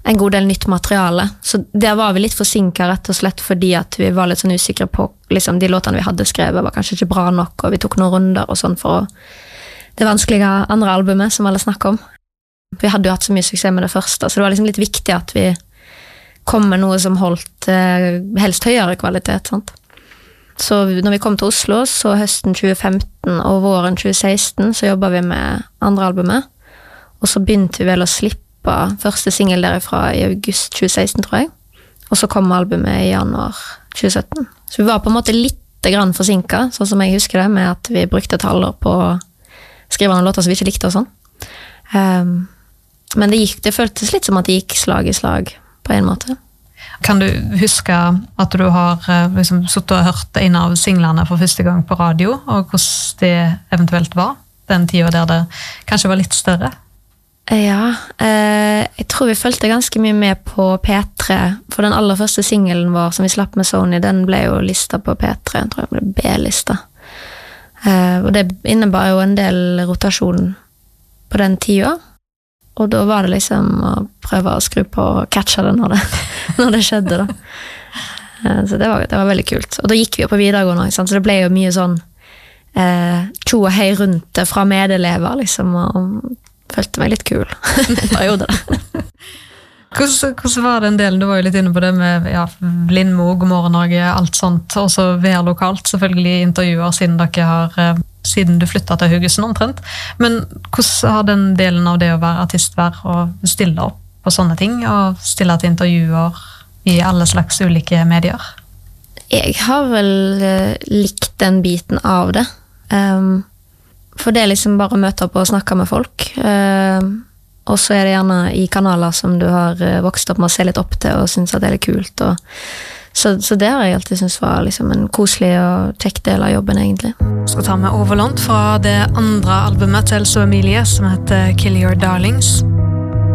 en god del nytt materiale. Så der var vi litt forsinket rett og slett fordi at vi var litt sånn usikre på liksom, de låtene vi hadde skrevet var kanskje ikke bra nok, og vi tok noen runder og sånn for det vanskelige andre albumet som alle snakket om. Vi hadde jo hatt så mye suksess med det første, så det var liksom litt viktig at vi kom med noe som holdt helst høyere kvalitet, sant? Så når vi kom til Oslo, så høsten 2015 og våren 2016, så jobbet vi med andre albumet, og så begynte vi vel å slippe første single derifra i august 2016, tror jeg. Og så kom albumet i januar 2017. Så vi var på en måte litt grann forsinket, sånn som jeg husker det, med at vi brukte et halvår på å skrive noen låter som vi ikke likte og sånn. Men det føltes litt som at det gikk slag i slag på en måte. Kan du huske at du har liksom suttet og hørt en av singlene for første gang på radio, og hvordan det eventuelt var, den tiden der det kanskje var litt større? Ja, jeg tror vi følte ganske mye med på P3, for den aller første singelen vår som vi slapp med Sony, den ble jo listet på P3, jeg tror det ble B-lista. Og det innebar jo en del rotasjon på den tiden, og da var det liksom å prøve å skru på og catche det når det skjedde da. Så det var veldig kult. Og da gikk vi jo på videregående, så det ble jo mye sånn tjo og hei rundt det fra medelever, liksom, og følte meg litt kul en periode da. Hvordan var det en del? Du var jo litt inne på det med Lindmo, God morgen Norge, alt sånt, og så VR lokalt, selvfølgelig intervjuer siden du flyttet til Haugesund omtrent. Men hvordan har den delen av det å være artist vært, og stille opp på sånne ting, og stille til intervjuer i alle slags ulike medier? Jeg har vel likt den biten av det. For det er liksom bare å møte opp og snakke med folk. Og så er det gjerne i kanaler som du har vokst opp med å se litt opp til og synes at det er litt kult. Så det har jeg alltid synes var liksom en koselig og kjekk del av jobben egentlig. Jeg skal ta med Overland fra det andre albumet til Elsa og Emilie som heter Kill Your Darlings.